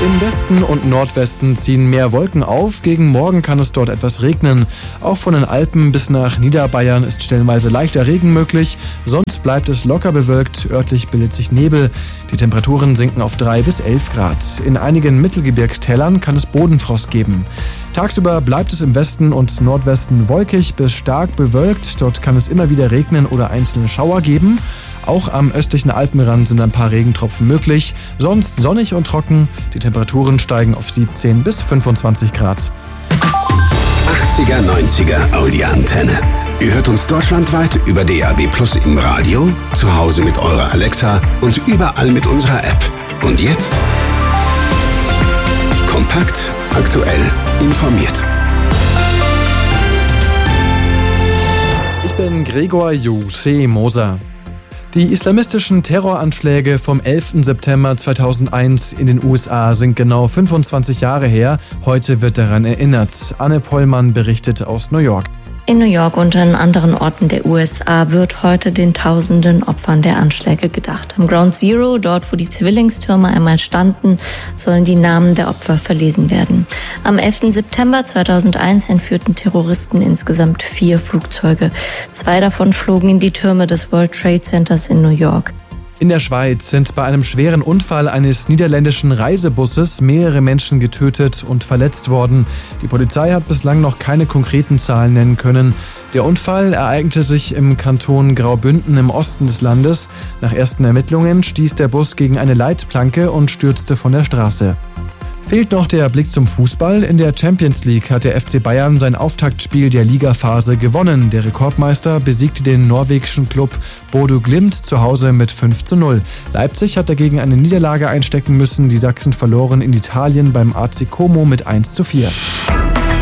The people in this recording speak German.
Im Westen und Nordwesten ziehen mehr Wolken auf. Gegen Morgen kann es dort etwas regnen. Auch von den Alpen bis nach Niederbayern ist stellenweise leichter Regen möglich. Sonst bleibt es locker bewölkt. Örtlich bildet sich Nebel. Die Temperaturen sinken auf 3 bis 11 Grad. In einigen Mittelgebirgstälern kann es Bodenfrost geben. Tagsüber bleibt es im Westen und Nordwesten wolkig bis stark bewölkt. Dort kann es immer wieder regnen oder einzelne Schauer geben. Auch am östlichen Alpenrand sind ein paar Regentropfen möglich. Sonst sonnig und trocken. Die Temperaturen steigen auf 17 bis 25 Grad. 80er, 90er Audi-Antenne. Ihr hört uns deutschlandweit über DAB+ im Radio, zu Hause mit eurer Alexa und überall mit unserer App. Und jetzt? Kompakt, aktuell, informiert. Ich bin Gregor Juse Moser. Die islamistischen Terroranschläge vom 11. September 2001 in den USA sind genau 25 Jahre her. Heute wird daran erinnert. Anne Pollmann berichtet aus New York. In New York und an anderen Orten der USA wird heute den tausenden Opfern der Anschläge gedacht. Am Ground Zero, dort wo die Zwillingstürme einmal standen, sollen die Namen der Opfer verlesen werden. Am 11. September 2001 entführten Terroristen insgesamt 4 Flugzeuge. 2 davon flogen in die Türme des World Trade Centers in New York. In der Schweiz sind bei einem schweren Unfall eines niederländischen Reisebusses mehrere Menschen getötet und verletzt worden. Die Polizei hat bislang noch keine konkreten Zahlen nennen können. Der Unfall ereignete sich im Kanton Graubünden im Osten des Landes. Nach ersten Ermittlungen stieß der Bus gegen eine Leitplanke und stürzte von der Straße. Fehlt noch der Blick zum Fußball. In der Champions League hat der FC Bayern sein Auftaktspiel der Ligaphase gewonnen. Der Rekordmeister besiegte den norwegischen Klub Bodø Glimt zu Hause mit 5:0. Leipzig hat dagegen eine Niederlage einstecken müssen. Die Sachsen verloren in Italien beim AC Como mit 1:4.